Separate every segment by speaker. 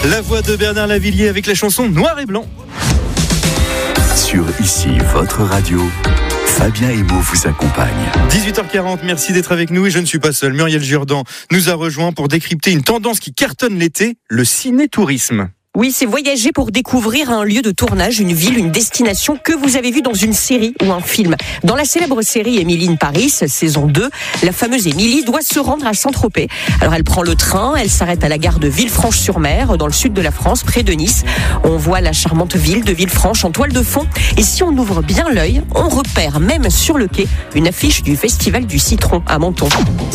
Speaker 1: La voix de Bernard Lavilliers avec la chanson Noir et Blanc.
Speaker 2: Sur Ici, votre radio, Fabien Emo vous accompagne.
Speaker 1: 18h40, merci d'être avec nous et je ne suis pas seul. Muriel Jourdan nous a rejoint pour décrypter une tendance qui cartonne l'été, le ciné-tourisme.
Speaker 3: Oui, c'est voyager pour découvrir un lieu de tournage, une ville, une destination que vous avez vu dans une série ou un film. Dans la célèbre série Emily in Paris, saison 2, la fameuse Émilie doit se rendre à Saint-Tropez. Alors elle prend le train, elle s'arrête à la gare de Villefranche-sur-Mer, dans le sud de la France, près de Nice. On voit la charmante ville de Villefranche en toile de fond. Et si on ouvre bien l'œil, on repère même sur le quai une affiche du Festival du Citron à Menton.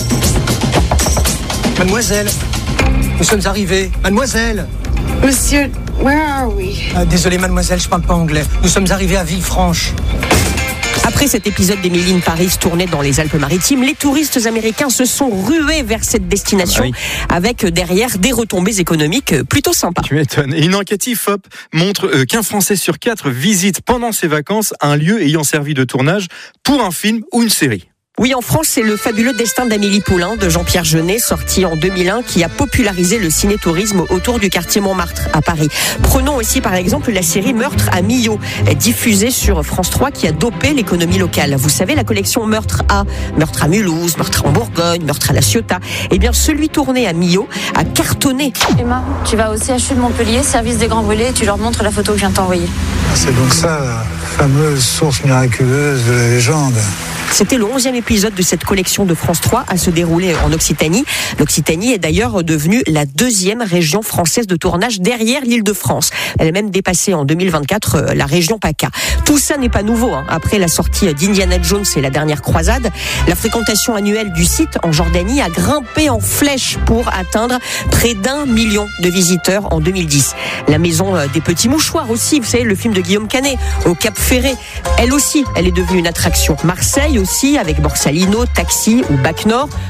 Speaker 4: Mademoiselle, nous sommes arrivés. Mademoiselle.
Speaker 5: Monsieur, where are we?
Speaker 4: Désolé mademoiselle, je parle pas anglais. Nous sommes arrivés à Villefranche.
Speaker 3: Après cet épisode d'Emily in Paris tourné dans les Alpes-Maritimes, les touristes américains se sont rués vers cette destination avec derrière des retombées économiques plutôt sympas.
Speaker 1: Tu m'étonnes. Et une enquête IFOP montre qu'un Français sur 4 visite pendant ses vacances un lieu ayant servi de tournage pour un film ou une série.
Speaker 3: Oui, en France, c'est le fabuleux destin d'Amélie Poulain de Jean-Pierre Jeunet, sorti en 2001, qui a popularisé le ciné-tourisme autour du quartier Montmartre à Paris. Prenons aussi par exemple la série Meurtre à Millau, diffusée sur France 3, qui a dopé l'économie locale. Vous savez, la collection Meurtre à Mulhouse, Meurtre en Bourgogne, Meurtre à la Ciotat. Eh bien, celui tourné à Millau a cartonné.
Speaker 6: Emma, tu vas au CHU de Montpellier, service des Grands Brûlés, et tu leur montres la photo que je viens de t'envoyer.
Speaker 7: C'est donc ça, la fameuse source miraculeuse de la légende.
Speaker 3: C'était le 11e épisode de cette collection de France 3 à se dérouler en Occitanie. L'Occitanie est d'ailleurs devenue la 2e région française de tournage derrière l'Île-de-France. Elle a même dépassé en 2024 la région PACA. Tout ça n'est pas nouveau. Après la sortie d'Indiana Jones et la dernière croisade, la fréquentation annuelle du site en Jordanie a grimpé en flèche pour atteindre près d'1 million de visiteurs en 2010. La maison des petits mouchoirs aussi, vous savez, le film de Guillaume Canet, au Cap Ferré, elle aussi, elle est devenue une attraction. Marseille aussi, avec Borsalino, Taxi ou Bac Nord.